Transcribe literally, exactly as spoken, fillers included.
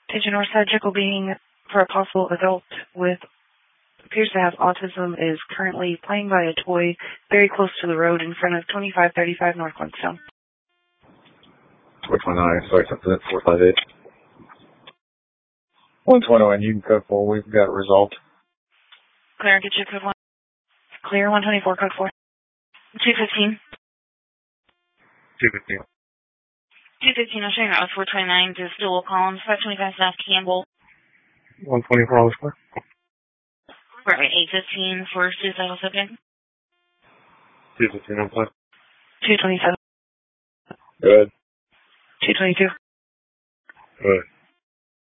Pigeon Northside Jekyll being for a possible adult with appears to have autism is currently playing by a toy very close to the road in front of twenty-five thirty-five North Glenstone. four twenty-nine, sorry, something at four five eight. one twenty-one, you can code four. We've got a result. Clear, get you code one. Clear, one twenty-four, code four. two fifteen. two fifteen. two fifteen, I'm showing that was four twenty-nine to Stillwell Columns, five twenty-five South Campbell. one twenty-four, all square. Right, eight fifteen for suicidal subject. two fifteen on play. two twenty-seven. Good. two twenty-two. Good.